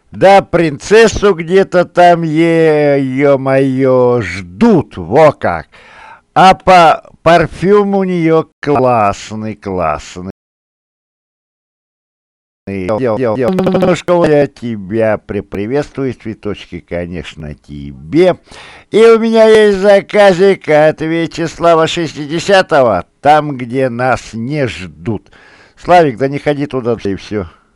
Да, принцессу где-то там, ё-моё, ждут, во как. А по парфюм у нее классный, классный. Немножко я тебя приприветствую, цветочки, конечно, тебе. И у меня есть заказик от Вячеслава 60-го, там, где нас не ждут. Славик, да не ходи туда, и все.